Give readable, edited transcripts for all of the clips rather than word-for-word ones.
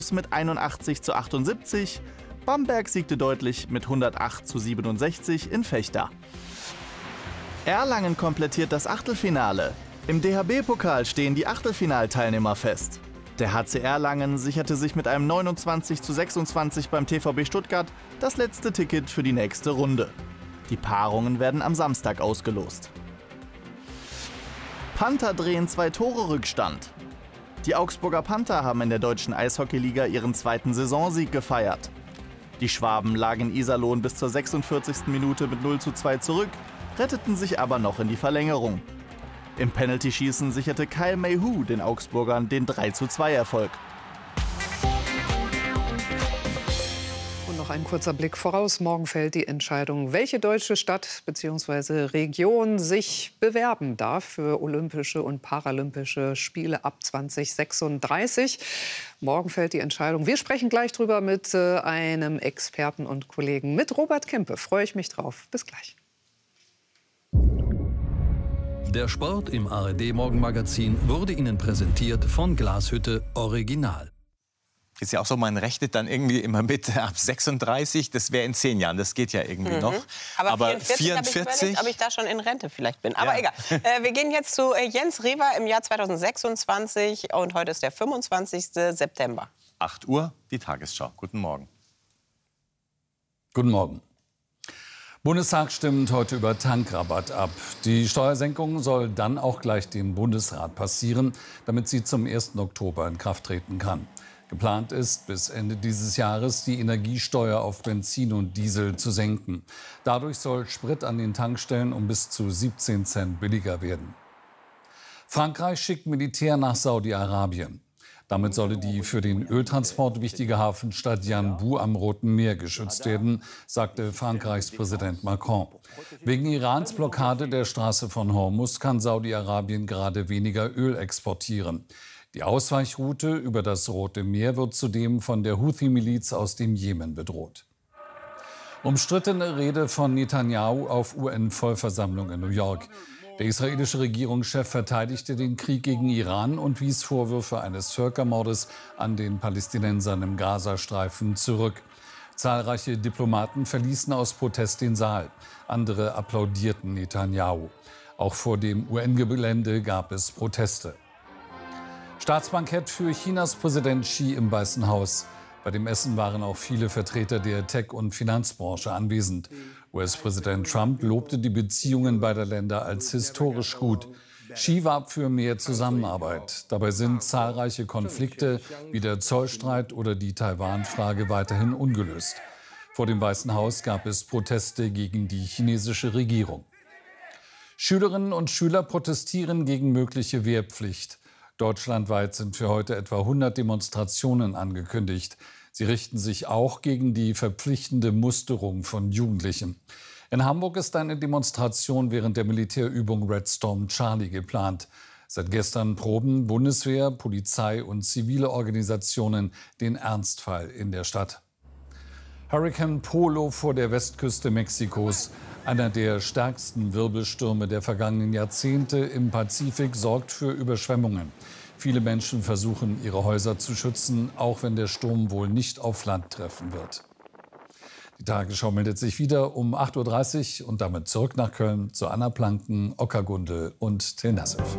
mit 81:78. Bamberg siegte deutlich mit 108:67 in Vechta. Erlangen komplettiert das Achtelfinale. Im DHB-Pokal stehen die Achtelfinalteilnehmer fest. Der HC Erlangen sicherte sich mit einem 29:26 beim TVB Stuttgart das letzte Ticket für die nächste Runde. Die Paarungen werden am Samstag ausgelost. Panther drehen 2 Tore Rückstand. Die Augsburger Panther haben in der deutschen Eishockeyliga ihren 2. Saisonsieg gefeiert. Die Schwaben lagen in Iserlohn bis zur 46. Minute mit 0:2 zurück, retteten sich aber noch in die Verlängerung. Im Penaltyschießen sicherte Kyle Mayhew den Augsburgern den 3:2-Erfolg. Und noch ein kurzer Blick voraus. Morgen fällt die Entscheidung, welche deutsche Stadt bzw. Region sich bewerben darf für Olympische und Paralympische Spiele ab 2036. Morgen fällt die Entscheidung. Wir sprechen gleich drüber mit einem Experten und Kollegen, mit Robert Kempe. Freue ich mich drauf. Bis gleich. Der Sport im ARD-Morgenmagazin wurde Ihnen präsentiert von Glashütte Original. Ist ja auch so, man rechnet dann irgendwie immer mit ab 36, das wäre in 10 Jahren, das geht ja irgendwie noch. Aber 44 ob ich da schon in Rente vielleicht bin. Aber egal. Wir gehen jetzt zu Jens Rewer im Jahr 2026 und heute ist der 25. September. 8 Uhr, die Tagesschau. Guten Morgen. Guten Morgen. Bundestag stimmt heute über Tankrabatt ab. Die Steuersenkung soll dann auch gleich dem Bundesrat passieren, damit sie zum 1. Oktober in Kraft treten kann. Geplant ist, bis Ende dieses Jahres die Energiesteuer auf Benzin und Diesel zu senken. Dadurch soll Sprit an den Tankstellen um bis zu 17 Cent billiger werden. Frankreich schickt Militär nach Saudi-Arabien. Damit solle die für den Öltransport wichtige Hafenstadt Yanbu am Roten Meer geschützt werden, sagte Frankreichs Präsident Macron. Wegen Irans Blockade der Straße von Hormuz kann Saudi-Arabien gerade weniger Öl exportieren. Die Ausweichroute über das Rote Meer wird zudem von der Houthi-Miliz aus dem Jemen bedroht. Umstrittene Rede von Netanyahu auf UN-Vollversammlung in New York. Der israelische Regierungschef verteidigte den Krieg gegen Iran und wies Vorwürfe eines Völkermordes an den Palästinensern im Gazastreifen zurück. Zahlreiche Diplomaten verließen aus Protest den Saal. Andere applaudierten Netanyahu. Auch vor dem UN-Gelände gab es Proteste. Staatsbankett für Chinas Präsident Xi im Weißen Haus. Bei dem Essen waren auch viele Vertreter der Tech- und Finanzbranche anwesend. US-Präsident Trump lobte die Beziehungen beider Länder als historisch gut. Xi warb für mehr Zusammenarbeit. Dabei sind zahlreiche Konflikte wie der Zollstreit oder die Taiwan-Frage weiterhin ungelöst. Vor dem Weißen Haus gab es Proteste gegen die chinesische Regierung. Schülerinnen und Schüler protestieren gegen mögliche Wehrpflicht. Deutschlandweit sind für heute etwa 100 Demonstrationen angekündigt. Sie richten sich auch gegen die verpflichtende Musterung von Jugendlichen. In Hamburg ist eine Demonstration während der Militärübung Red Storm Charlie geplant. Seit gestern proben Bundeswehr, Polizei und zivile Organisationen den Ernstfall in der Stadt. Hurrikan Polo vor der Westküste Mexikos. Einer der stärksten Wirbelstürme der vergangenen Jahrzehnte im Pazifik sorgt für Überschwemmungen. Viele Menschen versuchen, ihre Häuser zu schützen, auch wenn der Sturm wohl nicht auf Land treffen wird. Die Tagesschau meldet sich wieder um 8:30 Uhr und damit zurück nach Köln zu Anna Planken, Okkar Gundel und Till Nassif.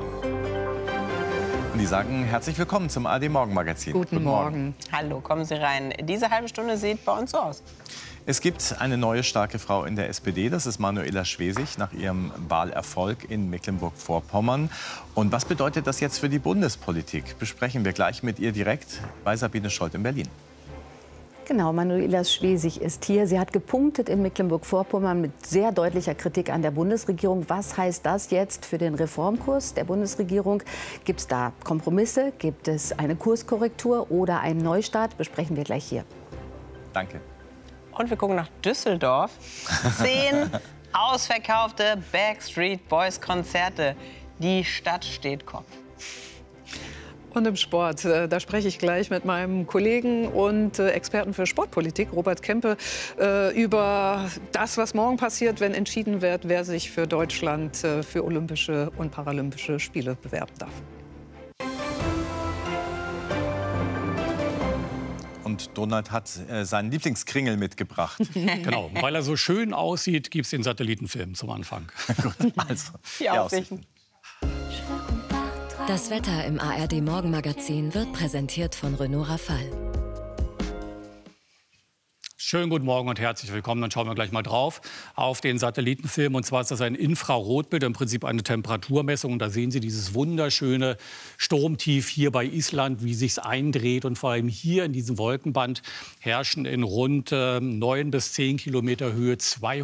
Und die sagen herzlich willkommen zum ARD Morgenmagazin. Guten Morgen. Hallo, kommen Sie rein. Diese halbe Stunde sieht bei uns so aus. Es gibt eine neue starke Frau in der SPD, das ist Manuela Schwesig, nach ihrem Wahlerfolg in Mecklenburg-Vorpommern. Und was bedeutet das jetzt für die Bundespolitik? Besprechen wir gleich mit ihr direkt bei Sabine Scholz in Berlin. Genau, Manuela Schwesig ist hier. Sie hat gepunktet in Mecklenburg-Vorpommern mit sehr deutlicher Kritik an der Bundesregierung. Was heißt das jetzt für den Reformkurs der Bundesregierung? Gibt es da Kompromisse? Gibt es eine Kurskorrektur oder einen Neustart? Besprechen wir gleich hier. Danke. Und wir gucken nach Düsseldorf. 10 ausverkaufte Backstreet Boys Konzerte. Die Stadt steht Kopf. Und im Sport, da spreche ich gleich mit meinem Kollegen und Experten für Sportpolitik, Robert Kempe, über das, was morgen passiert, wenn entschieden wird, wer sich für Deutschland für Olympische und Paralympische Spiele bewerben darf. und Donald hat seinen Lieblingskringel mitgebracht. Genau, weil er so schön aussieht, gibt es den Satellitenfilm zum Anfang. Gut, also, die Aussichten. Das Wetter im ARD-Morgenmagazin wird präsentiert von Renault Rafale. Schönen guten Morgen und herzlich willkommen. Dann schauen wir gleich mal drauf auf den Satellitenfilm. Und zwar ist das ein Infrarotbild, im Prinzip eine Temperaturmessung. Und da sehen Sie dieses wunderschöne Sturmtief hier bei Island, wie sich es eindreht. Und vor allem hier in diesem Wolkenband herrschen in rund 9 bis 10 Kilometer Höhe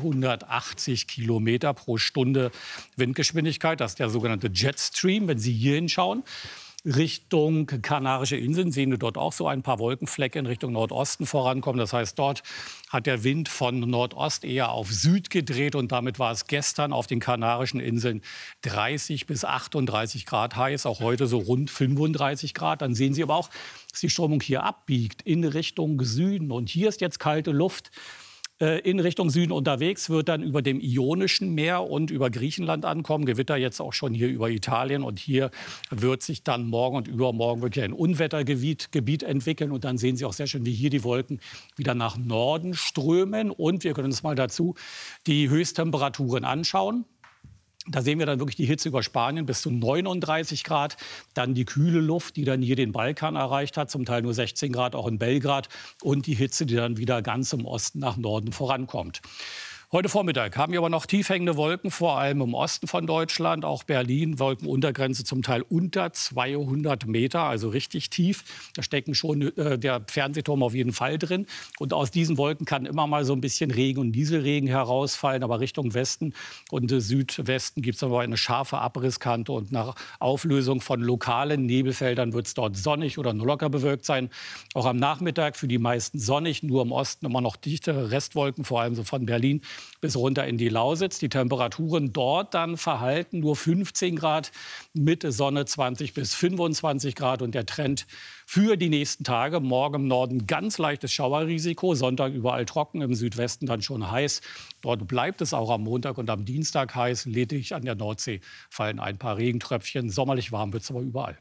280 Kilometer pro Stunde Windgeschwindigkeit. Das ist der sogenannte Jetstream, wenn Sie hier hinschauen. Richtung Kanarische Inseln sehen wir dort auch so ein paar Wolkenflecke in Richtung Nordosten vorankommen. Das heißt, dort hat der Wind von Nordost eher auf Süd gedreht. Und damit war es gestern auf den Kanarischen Inseln 30 bis 38 Grad heiß. Auch heute so rund 35 Grad. Dann sehen Sie aber auch, dass die Strömung hier abbiegt in Richtung Süden. Und hier ist jetzt kalte Luft in Richtung Süden unterwegs, wird dann über dem Ionischen Meer und über Griechenland ankommen. Gewitter jetzt auch schon hier über Italien. Und hier wird sich dann morgen und übermorgen wirklich ein Unwettergebiet entwickeln. Und dann sehen Sie auch sehr schön, wie hier die Wolken wieder nach Norden strömen. Und wir können uns mal dazu die Höchsttemperaturen anschauen. Da sehen wir dann wirklich die Hitze über Spanien bis zu 39 Grad. Dann die kühle Luft, die dann hier den Balkan erreicht hat, zum Teil nur 16 Grad, auch in Belgrad. Und die Hitze, die dann wieder ganz im Osten nach Norden vorankommt. Heute Vormittag haben wir aber noch tief hängende Wolken, vor allem im Osten von Deutschland. Auch Berlin, Wolkenuntergrenze zum Teil unter 200 Meter, also richtig tief. Da stecken schon der Fernsehturm auf jeden Fall drin. Und aus diesen Wolken kann immer mal so ein bisschen Regen und Nieselregen herausfallen. Aber Richtung Westen und Südwesten gibt es aber eine scharfe Abrisskante. Und nach Auflösung von lokalen Nebelfeldern wird es dort sonnig oder nur locker bewölkt sein. Auch am Nachmittag für die meisten sonnig, nur im Osten immer noch dichtere Restwolken, vor allem so von Berlin bis runter in die Lausitz. Die Temperaturen dort dann verhalten nur 15 Grad, mit Sonne 20 bis 25 Grad. Und der Trend für die nächsten Tage: morgen im Norden ganz leichtes Schauerrisiko, Sonntag überall trocken, im Südwesten dann schon heiß. Dort bleibt es auch am Montag und am Dienstag heiß. Lediglich an der Nordsee fallen ein paar Regentröpfchen. Sommerlich warm wird es aber überall.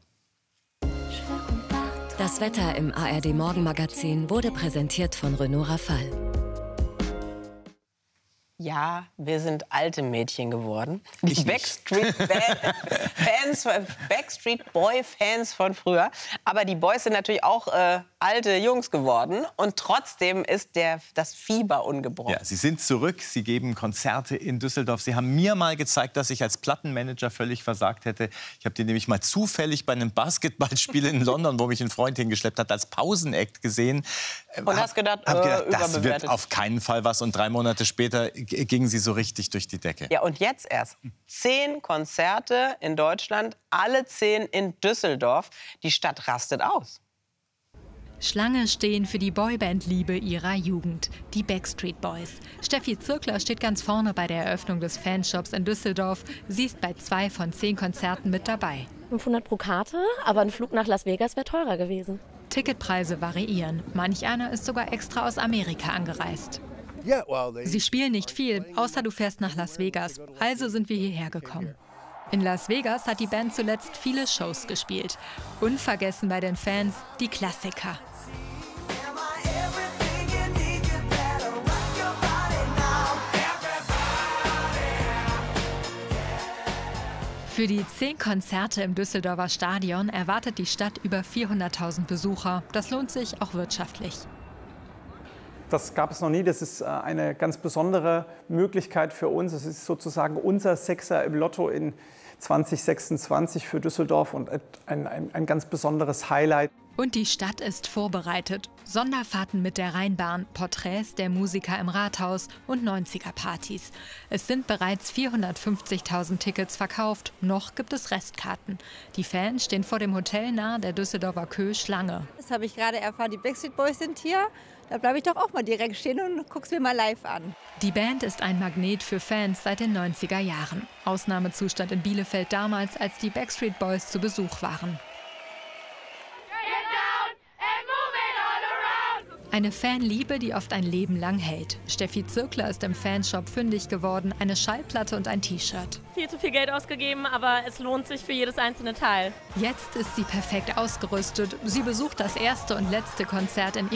Das Wetter im ARD-Morgenmagazin wurde präsentiert von Renault Rafale. Ja, wir sind alte Mädchen geworden. Die Backstreet Boy-Fans von früher. Aber die Boys sind natürlich auch alte Jungs geworden. Und trotzdem ist das Fieber ungebrochen. Ja, sie sind zurück. Sie geben Konzerte in Düsseldorf. Sie haben mir mal gezeigt, dass ich als Plattenmanager völlig versagt hätte. Ich habe die nämlich mal zufällig bei einem Basketballspiel in London, wo mich ein Freund hingeschleppt hat, als Pausenact gesehen. Und hast gedacht, das wird auf keinen Fall was. Und 3 Monate später gingen sie so richtig durch die Decke. Ja, und jetzt erst 10 Konzerte in Deutschland, alle 10 in Düsseldorf. Die Stadt rastet aus. Schlange stehen für die Boyband-Liebe ihrer Jugend, die Backstreet Boys. Steffi Zirkler steht ganz vorne bei der Eröffnung des Fanshops in Düsseldorf. Sie ist bei 2 von 10 Konzerten mit dabei. 500 pro Karte, aber ein Flug nach Las Vegas wäre teurer gewesen. Ticketpreise variieren. Manch einer ist sogar extra aus Amerika angereist. Sie spielen nicht viel, außer du fährst nach Las Vegas. Also sind wir hierher gekommen. In Las Vegas hat die Band zuletzt viele Shows gespielt. Unvergessen bei den Fans die Klassiker. Für die 10 Konzerte im Düsseldorfer Stadion erwartet die Stadt über 400.000 Besucher. Das lohnt sich auch wirtschaftlich. Das gab es noch nie. Das ist eine ganz besondere Möglichkeit für uns. Es ist sozusagen unser Sechser im Lotto in 2026 für Düsseldorf und ein ganz besonderes Highlight. Und die Stadt ist vorbereitet. Sonderfahrten mit der Rheinbahn, Porträts der Musiker im Rathaus und 90er-Partys. Es sind bereits 450.000 Tickets verkauft. Noch gibt es Restkarten. Die Fans stehen vor dem Hotel nahe der Düsseldorfer Köh Schlange. Das habe ich gerade erfahren. Die Backstreet Boys sind hier. Da bleibe ich doch auch mal direkt stehen und guck's mir mal live an. Die Band ist ein Magnet für Fans seit den 90er Jahren. Ausnahmezustand in Bielefeld damals, als die Backstreet Boys zu Besuch waren. Eine Fanliebe, die oft ein Leben lang hält. Steffi Zirkler ist im Fanshop fündig geworden, eine Schallplatte und ein T-Shirt. Viel zu viel Geld ausgegeben, aber es lohnt sich für jedes einzelne Teil. Jetzt ist sie perfekt ausgerüstet. Sie besucht das erste und letzte Konzert in